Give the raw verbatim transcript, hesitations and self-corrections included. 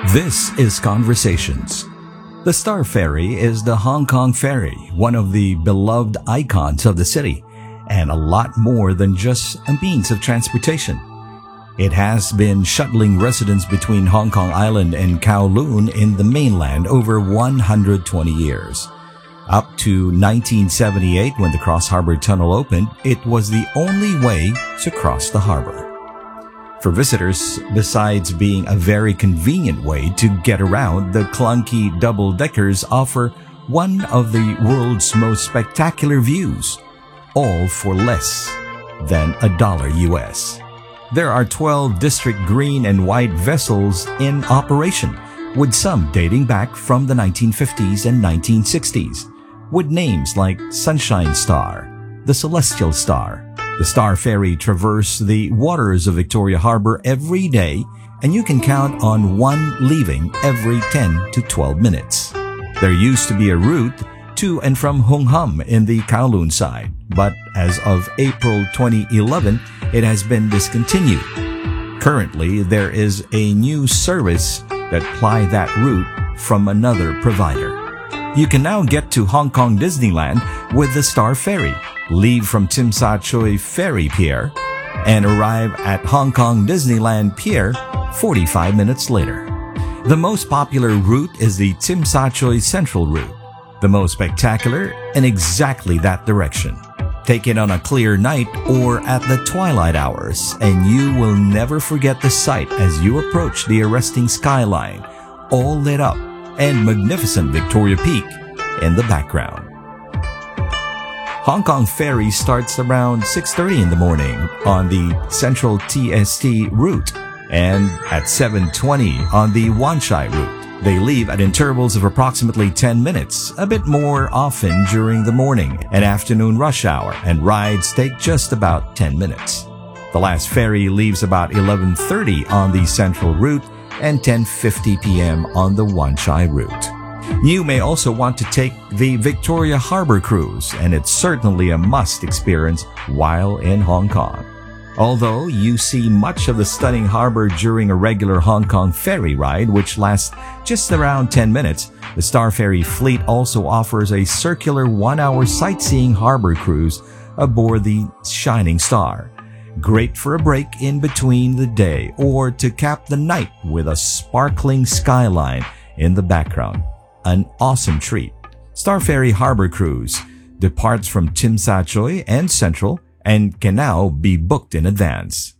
This is Conversations. The Star Ferry is the Hong Kong Ferry, one of the beloved icons of the city, and a lot more than just a means of transportation. It has been shuttling residents between Hong Kong Island and Kowloon in the mainland over one hundred twenty years. Up to nineteen seventy-eight, when the Cross Harbour Tunnel opened, it was the only way to cross the harbour. For visitors, besides being a very convenient way to get around, the clunky double-deckers offer one of the world's most spectacular views, all for less than a dollar U S. There are twelve district green and white vessels in operation, with some dating back from the nineteen fifties and nineteen sixties, with names like Sunshine Star, the Celestial Star. The Star Ferry traverses the waters of Victoria Harbour every day, and you can count on one leaving every ten to twelve minutes. There used to be a route to and from Hung Hom in the Kowloon side, but as of April twenty eleven, it has been discontinued. Currently, there is a new service that ply that route from another provider. You can now get to Hong Kong Disneyland with the Star Ferry, leave from Tsim Sha Tsui Ferry Pier, and arrive at Hong Kong Disneyland Pier forty-five minutes later. The most popular route is the Tsim Sha Tsui Central route, the most spectacular in exactly that direction. Take it on a clear night or at the twilight hours, and you will never forget the sight as you approach the arresting skyline, all lit up, and magnificent Victoria Peak in the background. Hong Kong Ferry starts around six thirty in the morning on the Central T S T route and at seven twenty on the Wan Chai route. They leave at intervals of approximately ten minutes, a bit more often during the morning and afternoon rush hour, and rides take just about ten minutes. The last ferry leaves about eleven thirty on the Central route and ten fifty p.m. on the Wan Chai route. You may also want to take the Victoria Harbour Cruise, and it's certainly a must experience while in Hong Kong. Although you see much of the stunning harbour during a regular Hong Kong ferry ride, which lasts just around ten minutes, the Star Ferry fleet also offers a circular one-hour sightseeing harbour cruise aboard the Shining Star. Great for a break in between the day or to cap the night with a sparkling skyline in the background. An awesome treat. Star Ferry Harbour Cruise departs from Tsim Sha Tsui and Central and can now be booked in advance.